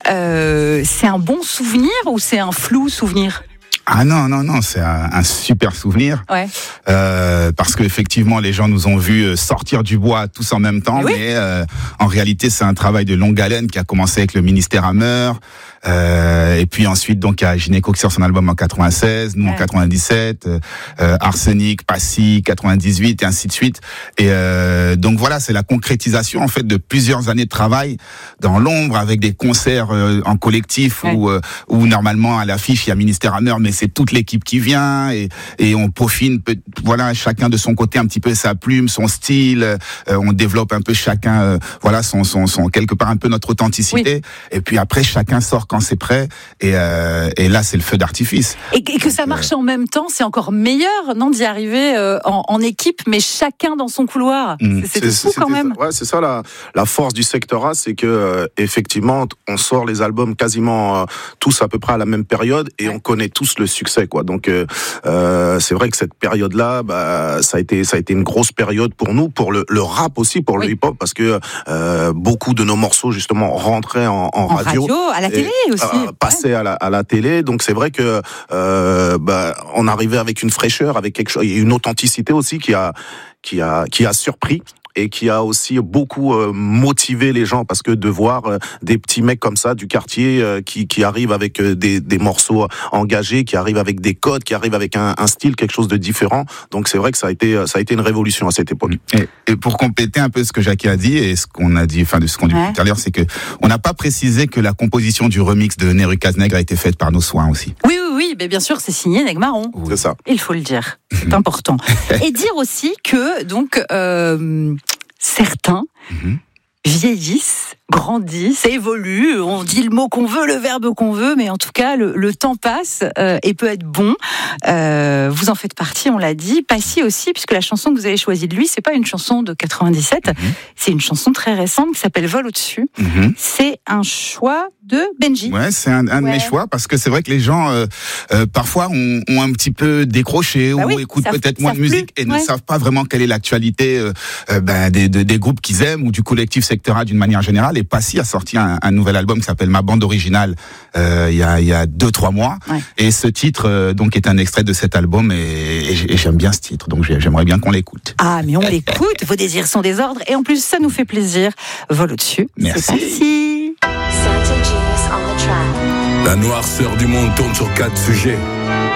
c'est un bon souvenir ou c'est un flou souvenir ? Ah non, c'est un super souvenir. Ouais. Parce qu'effectivement, les gens nous ont vus sortir du bois tous en même temps, mais en réalité, c'est un travail de longue haleine qui a commencé avec le ministère Hammer, et puis ensuite, donc, il y a Gynéco qui sort son album en 96, nous en 97, Arsenic, Passy, 98, et ainsi de suite. Et donc voilà, c'est la concrétisation, en fait, de plusieurs années de travail dans l'ombre, avec des concerts en collectif, où normalement, à l'affiche, il y a ministère Hammer, mais c'est toute l'équipe qui vient et on peaufine, voilà, chacun de son côté un petit peu sa plume, son style, on développe un peu chacun, voilà, son quelque part un peu notre authenticité. Et puis après, chacun sort quand c'est prêt et là, c'est le feu d'artifice. Et que ça marche en même temps, c'est encore meilleur, non, d'y arriver en équipe, mais chacun dans son couloir. C'est fou quand même. Ouais, c'est ça la force du secteur A, c'est que effectivement, on sort les albums quasiment tous à peu près à la même période et on connaît tous le succès, quoi. Donc c'est vrai que cette période-là, ça a été une grosse période pour nous, pour le rap aussi, pour le hip-hop, parce que beaucoup de nos morceaux justement rentraient en radio, à la télé aussi, passaient à la télé. Donc c'est vrai que on arrivait avec une fraîcheur, avec quelque chose, une authenticité aussi qui a surpris. Et qui a aussi beaucoup motivé les gens, parce que de voir des petits mecs comme ça du quartier qui arrivent avec des morceaux engagés, qui arrivent avec des codes, qui arrivent avec un style, quelque chose de différent. Donc c'est vrai que ça a été une révolution à cette époque. Et pour compléter un peu ce que Jackie a dit et ce qu'on a dit, enfin de ce qu'on dit tout à l'heure, c'est que on n'a pas précisé que la composition du remix de Neru Kaznegr a été faite par nos soins aussi. Oui, mais bien sûr, c'est signé Neg Marron. C'est ça. Il faut le dire, c'est important. Et dire aussi que donc certains vieillissent, grandissent, évoluent. On dit le mot qu'on veut, le verbe qu'on veut, mais en tout cas, le temps passe et peut être bon. Vous en faites partie, on l'a dit. Passy aussi, puisque la chanson que vous avez choisie de lui, c'est pas une chanson de 97, c'est une chanson très récente qui s'appelle Vol au-dessus. C'est un choix de Benji. Ouais, c'est un de mes choix, parce que c'est vrai que les gens parfois ont un petit peu décroché ou écoutent peut-être moins de musique et ne savent pas vraiment quelle est l'actualité des groupes qu'ils aiment ou du collectif Secteur A d'une manière générale. Et Passy a sorti un nouvel album qui s'appelle Ma bande originale il y a 2-3 mois. Et ce titre donc est un extrait de cet album et j'aime bien ce titre, donc j'aimerais bien qu'on l'écoute. Ah, mais on l'écoute, vos désirs sont des ordres et en plus ça nous fait plaisir. Vol au-dessus. Merci. C'est Passy. La noirceur du monde tourne sur 4 sujets.